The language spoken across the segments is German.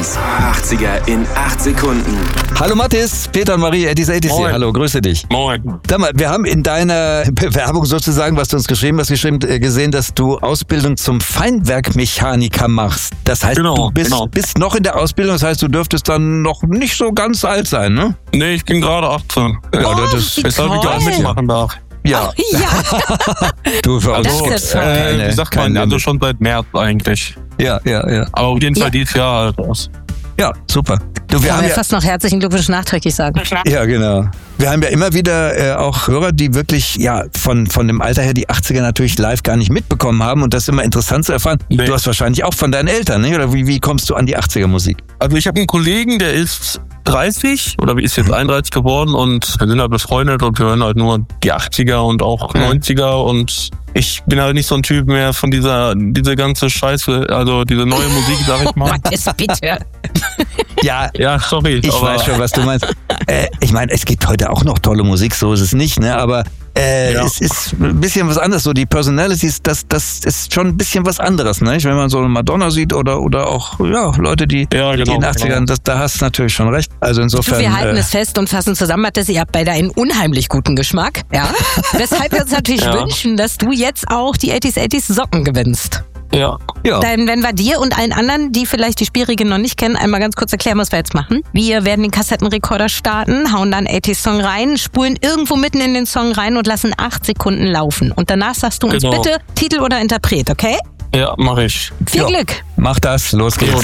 80s. 80er in 8 Sekunden. Hallo Mathis, Peter und Marie, 80s hier. Hallo, grüße dich. Moin. Sag mal, wir haben in deiner Bewerbung sozusagen, was du uns geschrieben hast, gesehen, dass du Ausbildung zum Feinwerkmechaniker machst. Das heißt, du bist noch in der Ausbildung, das heißt, du dürftest dann noch nicht so ganz alt sein, ne? Nee, ich bin gerade 18. Weshalb ich auch mitmachen darf. Ja. Du, für uns gibt's wie sagt man, also schon seit März eigentlich. Ja. Aber auf jeden Fall dieses Jahr halt aus. Ja, super. Du, wir haben ja fast noch herzlichen Glückwunsch nachträglich sagen. Ja, genau. Wir haben ja immer wieder auch Hörer, die wirklich von dem Alter her die 80er natürlich live gar nicht mitbekommen haben und das ist immer interessant zu erfahren. Nee. Du hast wahrscheinlich auch von deinen Eltern, ne? Oder wie kommst du an die 80er Musik? Also ich habe einen Kollegen, der ist 30 oder ist jetzt 31 geworden und wir sind halt befreundet und wir hören halt nur die 80er und auch 90er und ich bin halt nicht so ein Typ mehr von diese ganze Scheiße, also diese neue Musik, sag ich mal. Was ist bitte? Ja, sorry. Ich weiß schon, was du meinst. Ich meine, es gibt heute auch noch tolle Musik, so ist es nicht, ne? Aber es ist ein bisschen was anderes. So die Personalities, das ist schon ein bisschen was anderes, ne? Wenn man so eine Madonna sieht oder auch Leute, die in den 80ern, da hast du natürlich schon recht. Also insofern. Wir halten es fest und fassen zusammen, Mathis, ihr habt beide einen unheimlich guten Geschmack, ja? Weshalb wir uns natürlich wünschen, dass du jetzt auch die 80s Socken gewinnst. Ja. Dann werden wir dir und allen anderen, die vielleicht die Spielregeln noch nicht kennen, einmal ganz kurz erklären, was wir jetzt machen. Wir werden den Kassettenrekorder starten, hauen dann 80s-Song rein, spulen irgendwo mitten in den Song rein und lassen 8 Sekunden laufen. Und danach sagst du uns bitte Titel oder Interpret, okay? Ja, mach ich. Viel Glück. Mach das, los geht's.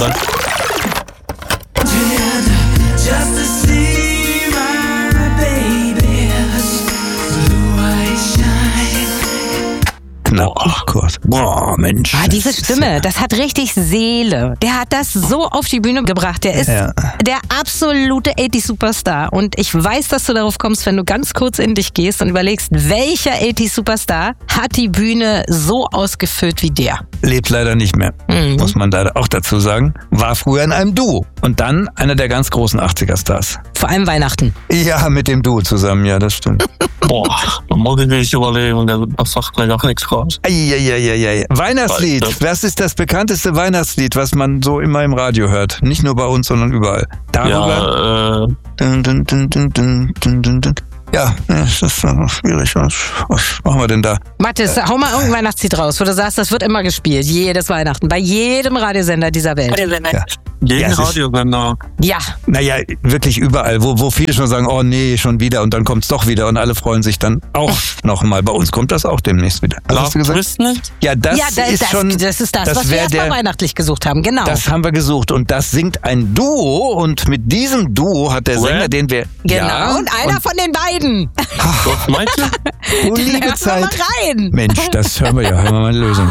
Oh Gott. Boah, Mensch. Diese Stimme, das hat richtig Seele. Der hat das so auf die Bühne gebracht. Der ist der absolute 80s-Superstar. Und ich weiß, dass du darauf kommst, wenn du ganz kurz in dich gehst und überlegst, welcher 80s-Superstar hat die Bühne so ausgefüllt wie der? Lebt leider nicht mehr, muss man leider auch dazu sagen. War früher in einem Duo. Und dann einer der ganz großen 80er-Stars. Vor allem Weihnachten. Ja, mit dem Duo zusammen, ja, das stimmt. Boah, da muss ich mich überlegen, der sagt gleich auch nichts raus. Weihnachtslied. Was ist das bekannteste Weihnachtslied, was man so immer im Radio hört? Nicht nur bei uns, sondern überall. Darüber. Ja, das ist schwierig. Was machen wir denn da? Mathis, hau mal irgendein Weihnachtslied raus, wo du sagst, das wird immer gespielt. Jedes Weihnachten. Bei jedem Radiosender dieser Welt. Jeden Radiosender. Ja. Naja, wirklich überall, wo viele schon sagen, oh nee, schon wieder und dann kommt's doch wieder und alle freuen sich dann auch nochmal. Bei uns kommt das auch demnächst wieder. Hast du gesagt? Ja, das ist das, was wir erstmal weihnachtlich gesucht haben, genau. Das haben wir gesucht und das singt ein Duo und mit diesem Duo hat der Sänger, den wir... Genau, und einer von den beiden. Was meinst du? Liebe Zeit. Hör mal rein. Mensch, das hören wir mal eine Lösung.